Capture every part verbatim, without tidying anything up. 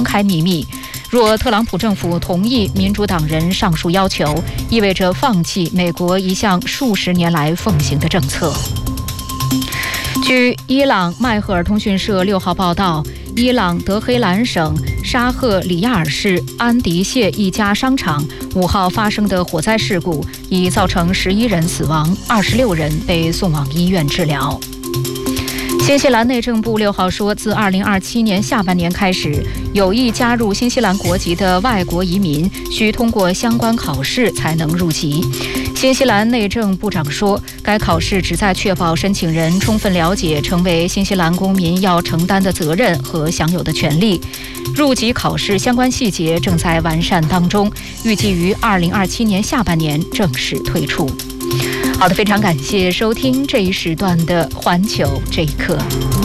开秘密。若特朗普政府同意民主党人上述要求，意味着放弃美国一项数十年来奉行的政策。据伊朗麦赫尔通讯社六号报道，伊朗德黑兰省沙赫里亚尔市安迪谢一家商场五号发生的火灾事故，已造成十一人死亡，二十六人被送往医院治疗。新西兰内政部六号说，自二零二七年下半年开始，有意加入新西兰国籍的外国移民需通过相关考试才能入籍。新西兰内政部长说，该考试旨在确保申请人充分了解成为新西兰公民要承担的责任和享有的权利。入籍考试相关细节正在完善当中，预计于二零二七年下半年正式推出。好的，非常感谢收听这一时段的环球这一刻。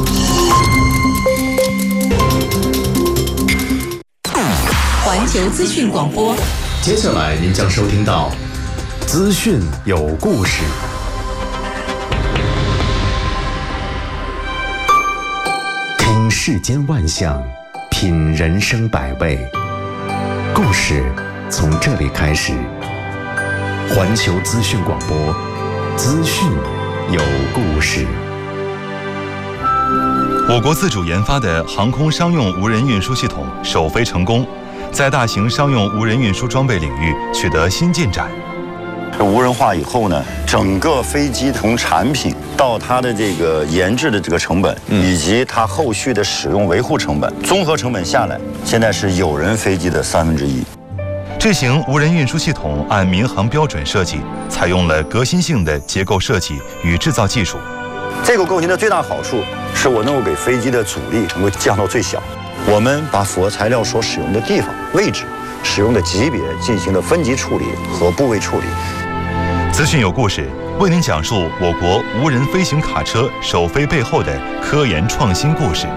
环球资讯广播， 接下来您将收听到资讯有故事。听世间万象，品人生百味，故事从这里开始。环球资讯广播，资讯有故事。 我国自主研发的航空商用无人运输系统首飞成功，在大型商用无人运输装备领域取得新进展。 无人化以后呢，整个飞机从产品到它的这个研制的这个成本，以及它后续的使用维护成本，综合成本下来，现在是有人飞机的三分之一。 这型无人运输系统按民航标准设计，采用了革新性的结构设计与制造技术。 这个构型的最大好处是我能够给飞机的阻力能够降到最小。我们把符合材料所使用的地方、位置、使用的级别进行了分级处理和部位处理。 资讯有故事，为您讲述我国无人飞行卡车首飞背后的科研创新故事。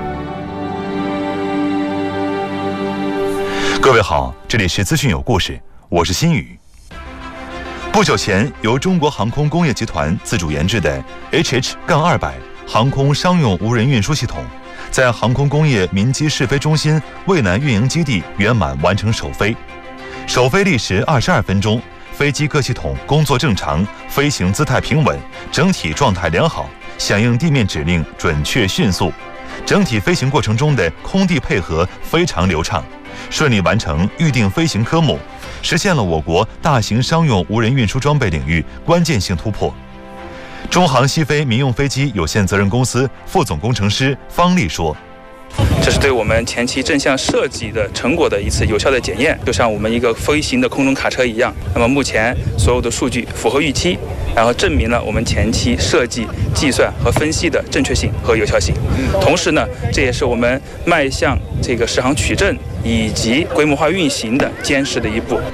各位好，这里是资讯有故事，我是新宇。不久前，由中国航空工业集团自主研制的 H H 二百 航空商用无人运输系统，在航空工业民机试飞中心渭南运营基地圆满完成首飞。首飞历时二十二分钟，飞机各系统工作正常，飞行姿态平稳，整体状态良好，响应地面指令准确迅速。整体飞行过程中的空地配合非常流畅，顺利完成预定飞行科目，实现了我国大型商用无人运输装备领域关键性突破。中航西飞民用飞机有限责任公司副总工程师方丽说， 这是对我们前期正向设计的成果的一次有效的检验，就像我们一个飞行的空中卡车一样。那么目前所有的数据符合预期，然后证明了我们前期设计、计算和分析的正确性和有效性。同时呢，这也是我们迈向这个适航取证以及规模化运行的坚实的一步。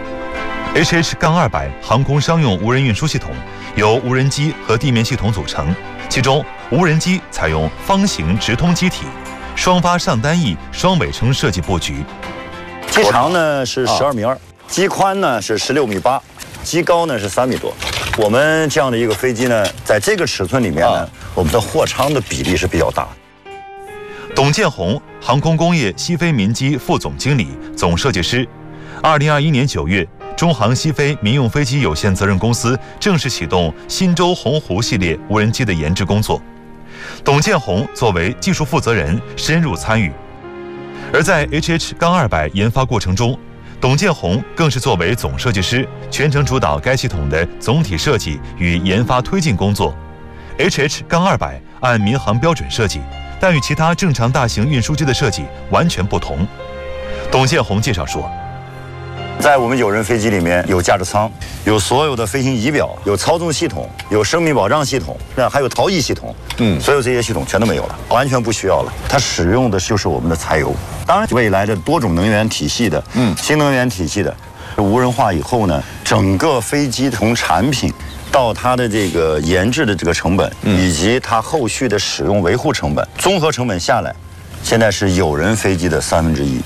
H H 二百 航空商用无人运输系统由无人机和地面系统组成，其中无人机采用方形直通机体，双发上单翼双尾撑设计布局。 机长呢是十二米二，机宽呢是十六米八，机高呢是三米多。我们这样的一个飞机呢，在这个尺寸里面呢，我们的货舱的比例是比较大。 董建宏，航空工业西飞民机副总经理、总设计师。二零二一年九月，中航西飞民用飞机有限责任公司正式启动新舟鸿鹄系列无人机的研制工作。董建宏作为技术负责人深入参与，而在 H H 二百 研发过程中，董建宏更是作为总设计师，全程主导该系统的总体设计与研发推进工作。H H 二百 按民航标准设计，但与其他正常大型运输机的设计完全不同。董建宏介绍说， 在我们有人飞机里面有驾驶舱，有所有的飞行仪表，有操纵系统，有生命保障系统，那还有逃逸系统，嗯，所有这些系统全都没有了，完全不需要了。它使用的就是我们的柴油。当然，未来的多种能源体系的，嗯，新能源体系的，无人化以后呢，整个飞机从产品到它的这个研制的这个成本，以及它后续的使用维护成本，综合成本下来，现在是有人飞机的三分之一。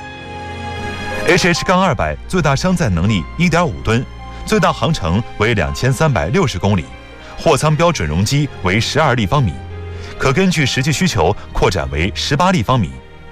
H H 二百 最大商载能力 一点五吨，最大航程为两千三百六十公里，货舱标准容积为十二立方米，可根据实际需求扩展为十八立方米。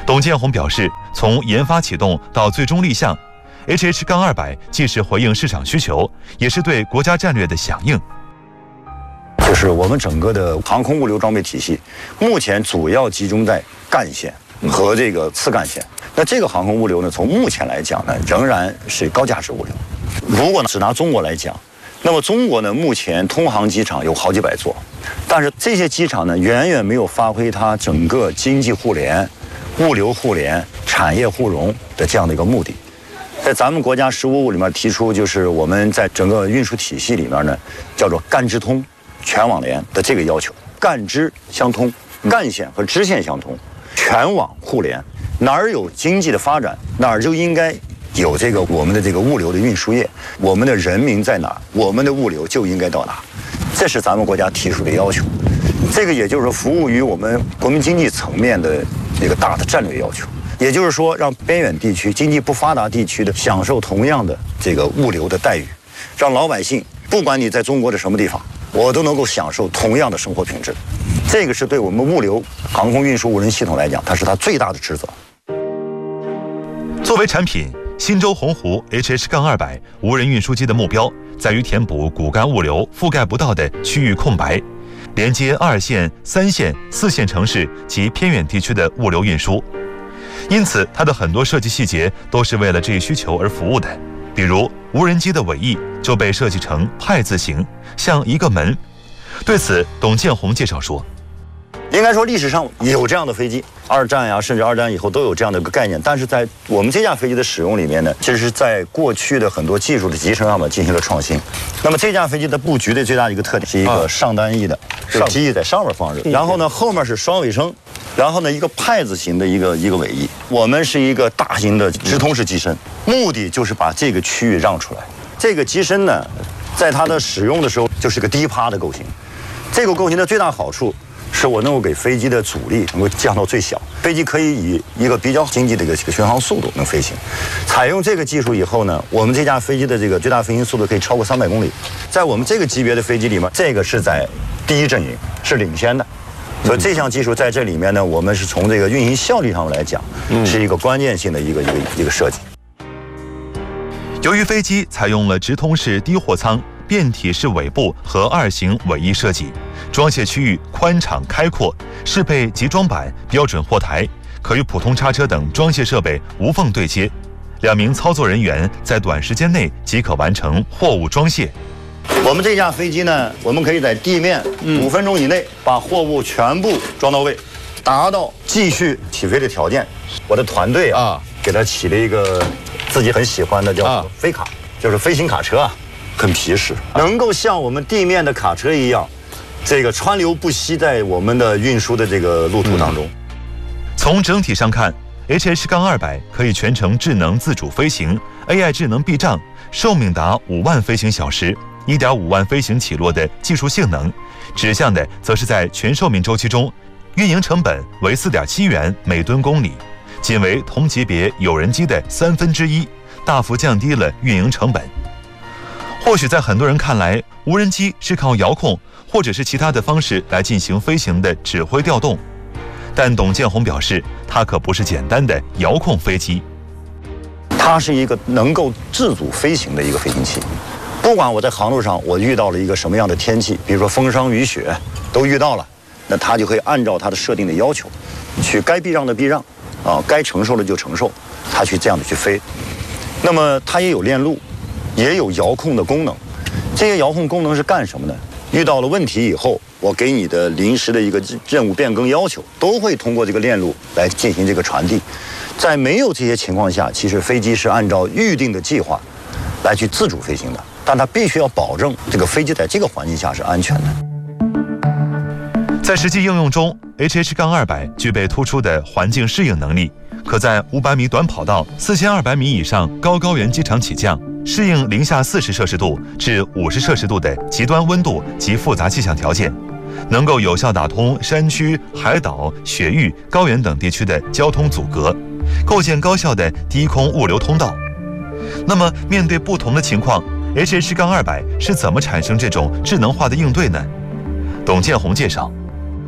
董建宏表示，从研发启动到最终立项 ，H H 二百既是回应市场需求，也是对国家战略的响应。 就是我们整个的航空物流装备体系，目前主要集中在干线和这个次干线。那这个航空物流呢，从目前来讲呢，仍然是高价值物流。如果呢只拿中国来讲，那么中国呢目前通航机场有好几百座，但是这些机场呢远远没有发挥它整个经济互联、物流互联、产业互融的这样的一个目的。在咱们国家“十五五”里面提出，就是我们在整个运输体系里面呢，叫做干支通、全网联的这个要求，干支相通，干线和支线相通，全网互联。哪儿有经济的发展，哪儿就应该有这个我们的这个物流的运输业。我们的人民在哪儿，我们的物流就应该到哪儿，这是咱们国家提出的要求。这个也就是说，服务于我们国民经济层面的一个大的战略要求。也就是说，让边远地区、经济不发达地区的享受同样的这个物流的待遇，让老百姓不管你在中国的什么地方，我都能够享受同样的生活品质。这个是对我们物流、航空运输无人系统来讲，它是它最大的职责。 作为产品，新舟鸿鹄 H H 二百 无人运输机的目标在于填补骨干物流覆盖不到的区域空白，连接二线、三线、四线城市及偏远地区的物流运输。因此，它的很多设计细节都是为了这一需求而服务的。比如，无人机的尾翼就被设计成派字形，像一个门。对此，董建宏介绍说：“ 应该说，历史上有这样的飞机，二战呀，甚至二战以后都有这样的一个概念。但是在我们这架飞机的使用里面呢，其实是在过去的很多技术的集成上面进行了创新。那么这架飞机的布局的最大的一个特点是一个上单翼的，上机翼在上面放着，然后呢后面是双尾声。”然后呢，一个派字形的一个一个尾翼，我们是一个大型的直通式机身，目的就是把这个区域让出来。这个机身呢，在它的使用的时候就是个低趴的构型。这个构型的最大好处是我能够给飞机的阻力能够降到最小，飞机可以以一个比较经济的一个巡航速度能飞行。采用这个技术以后呢，我们这架飞机的这个最大飞行速度可以超过三百公里。在我们这个级别的飞机里面，这个是在第一阵营，是领先的。所以这项技术在这里面呢，我们是从这个运行效率上来讲，是一个关键性的一个一个一个设计。 由于飞机采用了直通式低货舱、变体式尾部和二型尾翼设计，装卸区域宽敞开阔，适配集装板、标准货台，可与普通叉车等装卸设备无缝对接。两名操作人员在短时间内即可完成货物装卸。 我们这架飞机呢，我们可以在地面五分钟以内把货物全部装到位，达到继续起飞的条件。我的团队啊，给它起了一个自己很喜欢的叫飞卡，就是飞行卡车啊，很皮实，能够像我们地面的卡车一样，这个川流不息在我们的运输的这个路途当中。 从整体上看 ，H H 二百 可以全程智能自主飞行 ，A I 智能避障，寿命达五万飞行小时。一点五万飞行起落的技术性能，指向的则是在全寿命周期中，运营成本为 四点七元每吨公里，仅为同级别有人机的三分之一，大幅降低了运营成本。或许在很多人看来，无人机是靠遥控或者是其他的方式来进行飞行的指挥调动，但董建宏表示，它可不是简单的遥控飞机， 它是一个能够自主飞行的一个飞行器。不管我在航路上我遇到了一个什么样的天气，比如说风霜雨雪都遇到了，那它就会按照它的设定的要求，去该避让的避让，啊，该承受的就承受，它去这样的去飞。那么它也有链路，也有遥控的功能。这些遥控功能是干什么呢？遇到了问题以后，我给你的临时的一个任务变更要求，都会通过这个链路来进行这个传递。在没有这些情况下，其实飞机是按照预定的计划来去自主飞行的。但它必须要保证这个飞机在这个环境下是安全的。 在实际应用中 ，H H 二百 具备突出的环境适应能力，可在五百米短跑道、四千二百米以上高高原机场起降，适应零下四十摄氏度至五十摄氏度的极端温度及复杂气象条件，能够有效打通山区、海岛、雪域、高原等地区的交通阻隔，构建高效的低空物流通道。那么，面对不同的情况， H H 二百 是怎么产生这种智能化的应对呢？董建宏介绍， 实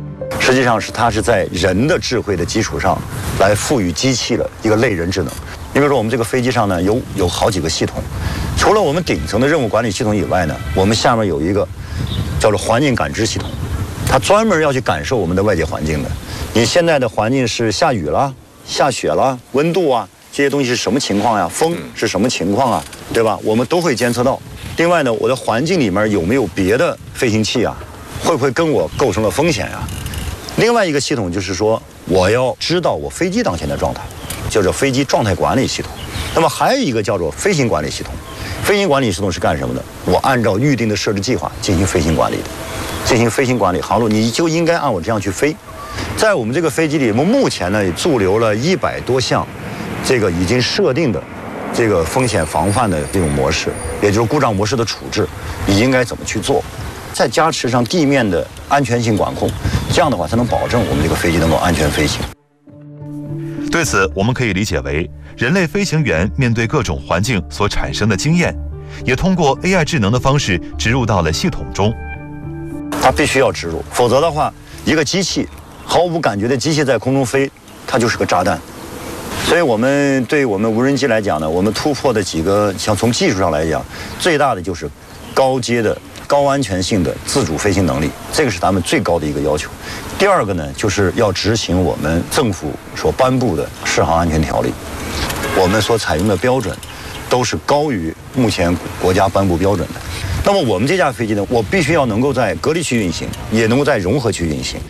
实际上是它是在人的智慧的基础上，来赋予机器的一个类人智能。你比如说，我们这个飞机上呢，有有好几个系统，除了我们顶层的任务管理系统以外呢，我们下面有一个叫做环境感知系统，它专门要去感受我们的外界环境的。你现在的环境是下雨了、下雪了，温度啊这些东西是什么情况呀？风是什么情况啊？对吧？我们都会监测到。另外呢，我的环境里面有没有别的飞行器啊？会不会跟我构成了风险呀？另外一个系统就是说，我要知道我飞机当前的状态，叫做飞机状态管理系统。那么还有一个叫做飞行管理系统。飞行管理系统是干什么的？我按照预定的设置计划进行飞行管理的，进行飞行管理航路，你就应该按我这样去飞。在我们这个飞机里，我们目前呢也驻留了一百多项，这个已经设定的这个风险防范的这种模式，也就是故障模式的处置，你应该怎么去做？再加持上地面的安全性管控，这样的话才能保证我们这个飞机能够安全飞行。 对此，我们可以理解为，人类飞行员面对各种环境所产生的经验，也通过 A I 智能的方式植入到了系统中。 它必须要植入，否则的话，一个机器毫无感觉的机器在空中飞，它就是个炸弹。所以我们对我们无人机来讲呢，我们突破的几个，像从技术上来讲，最大的就是高阶的高安全性的自主飞行能力，这个是咱们最高的一个要求。第二个呢，就是要执行我们政府所颁布的适航安全条例，我们所采用的标准都是高于目前国家颁布标准的。那么我们这架飞机呢，我必须要能够在隔离区运行，也能够在融合区运行。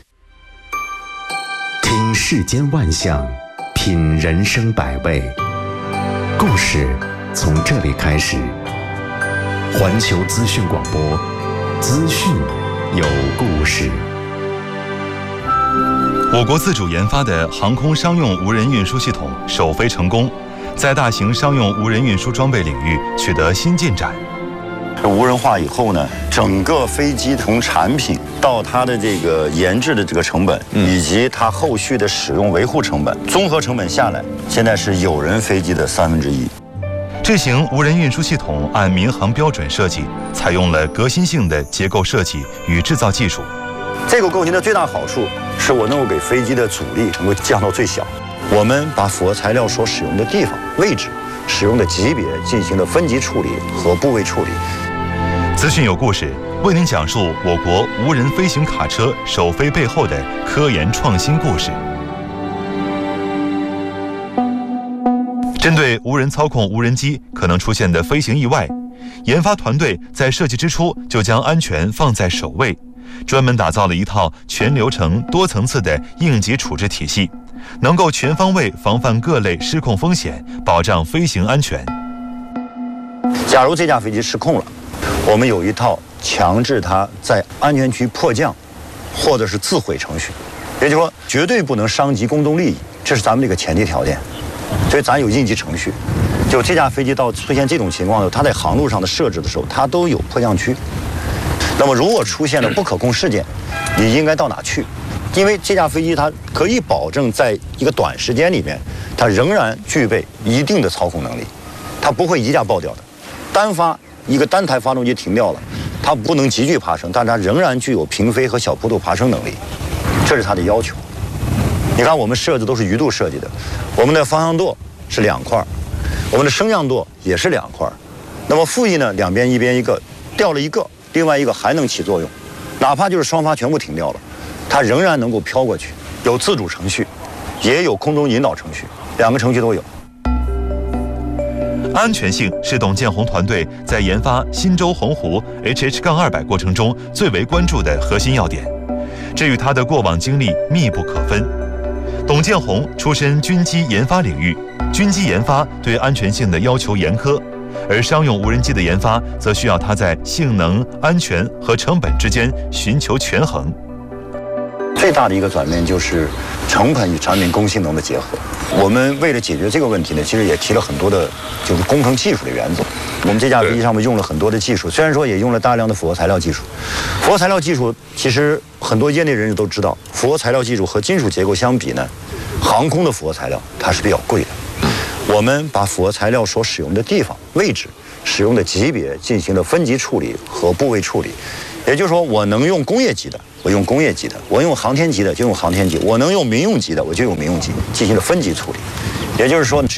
听世间万象，品人生百味，故事从这里开始。环球资讯广播，资讯有故事。 我国自主研发的航空商用无人运输系统首飞成功，在大型商用无人运输装备领域取得新进展。 无人化以后呢，整个飞机从产品到它的这个研制的这个成本，以及它后续的使用维护成本，综合成本下来，现在是有人飞机的三分之一。 这型无人运输系统按民航标准设计，采用了革新性的结构设计与制造技术。 这个构型的最大好处是我能够给飞机的阻力能够降到最小。我们把复合材料所使用的地方、位置、使用的级别进行了分级处理和部位处理。 资讯有故事，为您讲述我国无人飞行卡车首飞背后的科研创新故事。针对无人操控无人机可能出现的飞行意外，研发团队在设计之初就将安全放在首位，专门打造了一套全流程、多层次的应急处置体系，能够全方位防范各类失控风险，保障飞行安全。 假如这架飞机失控了，我们有一套强制它在安全区迫降或者是自毁程序，也就是说绝对不能伤及公众利益，这是咱们这个前提条件。所以咱有应急程序，就这架飞机到出现这种情况的时候，它在航路上的设置的时候，它都有迫降区。那么如果出现了不可控事件，你应该到哪去？因为这架飞机它可以保证在一个短时间里面，它仍然具备一定的操控能力，它不会一架爆掉的。单发一个单台发动机停掉了，它不能急剧爬升，但它仍然具有平飞和小坡度爬升能力，这是它的要求。你看我们设置都是鱼肚设计的，我们的方向舵是两块，我们的升降舵也是两块，那么副翼呢，两边一边一个，掉了一个，另外一个还能起作用，哪怕就是双发全部停掉了，它仍然能够飘过去。有自主程序，也有空中引导程序，两个程序都有。 安全性是董建宏团队在研发新舟鸿鹄 H H 二百 过程中最为关注的核心要点，这与他的过往经历密不可分。董建宏出身军机研发领域，军机研发对安全性的要求严苛，而商用无人机的研发则需要它在性能、安全和成本之间寻求权衡。 最大的一个转变就是成本与产品工性能的结合。我们为了解决这个问题呢，其实也提了很多的就是工程技术的原则。我们这架飞机上面用了很多的技术，虽然说也用了大量的复合材料技术。复合材料技术其实很多业内人士都知道，复合材料技术和金属结构相比呢，航空的复合材料它是比较贵的。我们把复合材料所使用的地方、位置、使用的级别进行了分级处理和部位处理，也就是说，我能用工业级的， 我用工业级的；我用航天级的就用航天级；我能用民用级的我就用民用级，进行了分级处理。也就是说，只